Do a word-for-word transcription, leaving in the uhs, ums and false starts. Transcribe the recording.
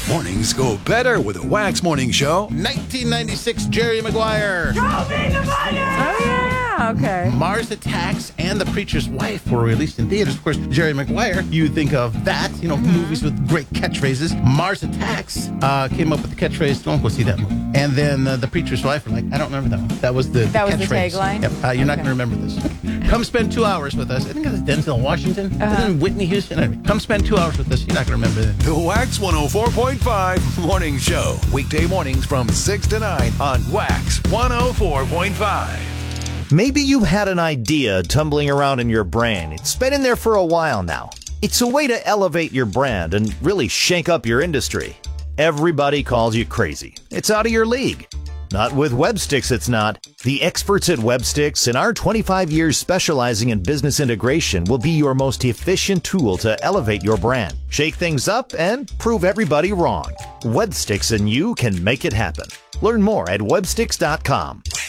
Mornings go better with a Wax Morning Show. nineteen ninety-six, Jerry Maguire. Show me the money! Oh, yeah, okay. Mars Attacks and The Preacher's Wife were released in theaters. Of course, Jerry Maguire, you think of that, you know, mm-hmm. movies with great catchphrases. Mars Attacks uh, came up with the catchphrase, don't go see that movie. And then uh, The Preacher's Wife, we're like, I don't remember that one. That was the That was catchphrase. the tagline? Yep. Uh, you're okay. not going to remember this. Come spend two hours with us. I think it was Denzel Washington. Uh-huh. Then Whitney Houston. Anyway, come spend two hours with us. You're not going to remember that. The Wax one oh four point five Morning Show. Weekday mornings from six to nine on Wax one oh four point five. Maybe you've had an idea tumbling around in your brain. It's been in there for a while now. It's a way to elevate your brand and really shake up your industry. Everybody calls you crazy. It's out of your league. Not with Websticks, it's not. The experts at Websticks and our twenty-five years specializing in business integration will be your most efficient tool to elevate your brand, shake things up, and prove everybody wrong. Websticks and you can make it happen. Learn more at websticks dot com.